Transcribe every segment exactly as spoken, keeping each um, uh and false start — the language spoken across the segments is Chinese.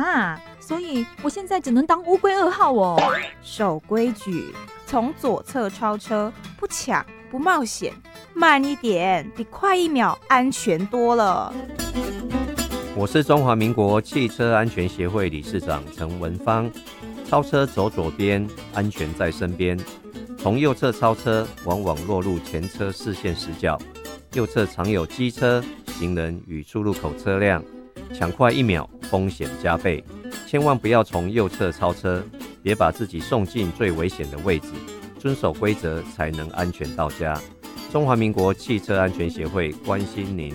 啊，所以我现在只能当乌龟二号哦。 守规矩，从左侧超车，不抢不冒险，慢一点，比快一秒安全多了。 我是中华民国汽车安全协会理事长陈文芳。超车走左边，安全在身边。从右侧超车，往往落入前车视线死角。右侧常有机车、行人与出入口车辆，抢快一秒，风险加倍。千万不要从右侧超车，别把自己送进最危险的位置。遵守规则，才能安全到家。中华民国汽车安全协会关心您。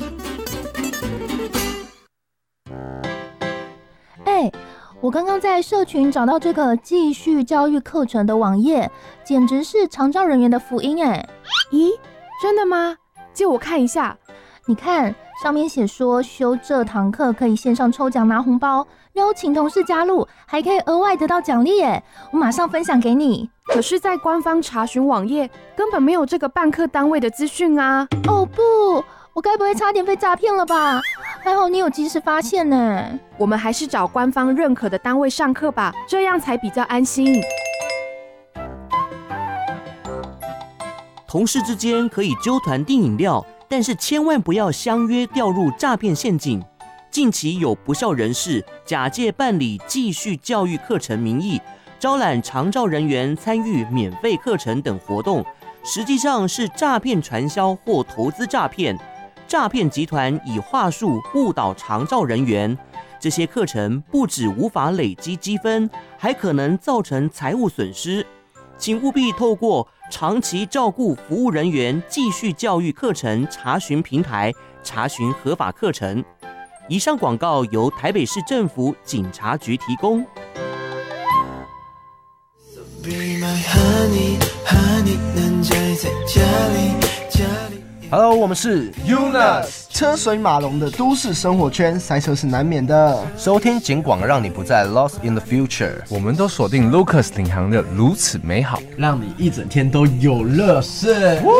哎，我刚刚在社群找到这个继续教育课程的网页，简直是长照人员的福音哎！ 咦，真的吗？借我看一下。 你看，上面写说修这堂课可以线上抽奖拿红包，邀请同事加入，还可以额外得到奖励耶！我马上分享给你。 可是，在官方查询网页根本没有这个办课单位的资讯啊！ 哦不，我该不会差点被诈骗了吧？还好你有及时发现呢。 我们还是找官方认可的单位上课吧，这样才比较安心。 同事之间可以揪团订饮料，但是千万不要相约掉入诈骗陷阱。近期有不肖人士假借办理继续教育课程名义，招揽长照人员参与免费课程等活动，实际上是诈骗传销或投资诈骗。诈骗集团以话术误导长照人员，这些课程不只无法累积积分，还可能造成财务损失。请务必透过长期照顾服务人员继续教育课程查询平台查询合法课程。以上广告由台北市政府警察局提供。 Hello， 我们是 Yunus， 车水马龙的都市生活圈，塞车是难免的。 收听警广，让你不再 lost in the future。 我们都锁定 Lucas 领航的如此美好， 让你一整天都有乐事。